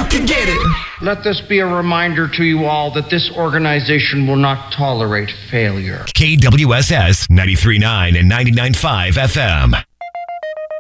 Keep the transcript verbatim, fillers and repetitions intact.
can get it. Let this be a reminder to you all that this organization will not tolerate failure. K W S S ninety-three point nine and ninety-nine point five F M.